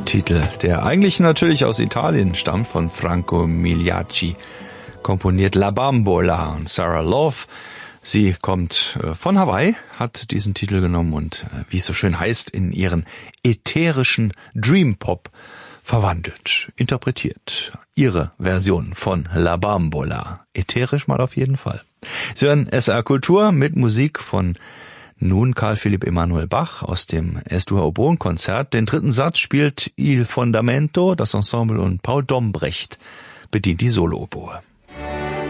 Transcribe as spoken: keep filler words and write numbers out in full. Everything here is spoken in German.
Titel, der eigentlich natürlich aus Italien stammt, von Franco Migliacci, komponiert La Bambola. Und Sarah Love, sie kommt von Hawaii, hat diesen Titel genommen und, wie es so schön heißt, in ihren ätherischen Dream Pop verwandelt, interpretiert. Ihre Version von La Bambola. Ätherisch mal auf jeden Fall. Sie hören S R Kultur mit Musik von nun Karl Philipp Emanuel Bach aus dem Es-Dur-Oboen-Konzert. Den dritten Satz spielt Il Fondamento, das Ensemble, und Paul Dombrecht bedient die Solo-Oboe.